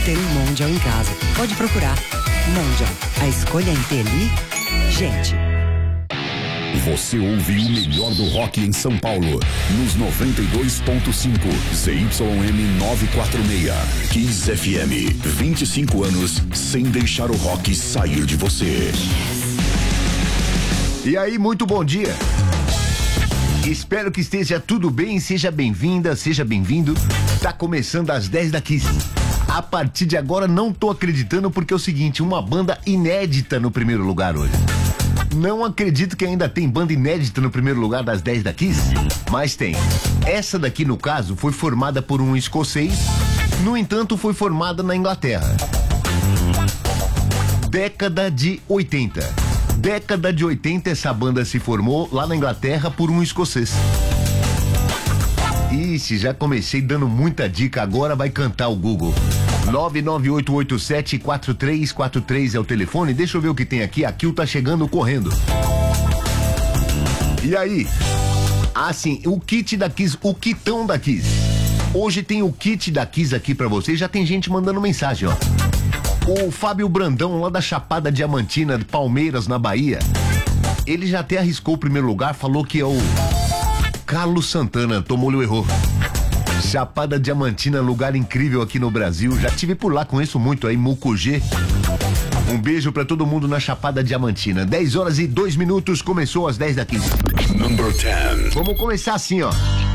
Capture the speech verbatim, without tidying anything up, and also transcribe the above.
Tem um Mondial em casa. Pode procurar. Mondial. A escolha é inteligente. Você ouve o melhor do rock em São Paulo, nos noventa e dois ponto cinco, Z Y M novecentos e quarenta e seis, Kiss F M, vinte e cinco anos sem deixar o rock sair de você. E aí, muito bom dia. Espero que esteja tudo bem, seja bem-vinda, seja bem-vindo. Tá começando às dez da Kiss. A partir de agora não tô acreditando porque é o seguinte, uma banda inédita no primeiro lugar hoje. Não acredito que ainda tem banda inédita no primeiro lugar das dez da Kiss, mas tem. Essa daqui, no caso, foi formada por um escocês, no entanto, foi formada na Inglaterra. Década de oitenta. Década de oitenta, essa banda se formou lá na Inglaterra por um escocês. Ixi, já comecei dando muita dica, agora vai cantar o Google. nove nove oito oito sete quatro três quatro três é o telefone. Deixa eu ver o que tem aqui. A Kill tá chegando correndo. E aí? Ah, sim, o kit da Kiss, o kitão da Kiss. Hoje tem o kit da Kiss aqui pra vocês. Já tem gente mandando mensagem, ó. O Fábio Brandão, lá da Chapada Diamantina, de Palmeiras, na Bahia. Ele já até arriscou o primeiro lugar, falou que é o Carlos Santana, tomou-lhe o erro. Chapada Diamantina, lugar incrível aqui no Brasil. Já tive por lá, conheço muito aí, Mucugê. Um beijo pra todo mundo na Chapada Diamantina. dez horas e dois minutos, começou às dez da quinze. Number dez. Vamos começar assim, ó.